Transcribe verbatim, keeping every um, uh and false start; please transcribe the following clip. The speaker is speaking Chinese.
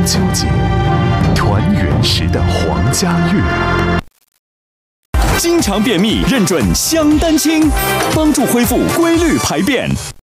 秋节，团圆时的皇家乐。 经常便秘，认准香丹清，帮助恢复规律排便。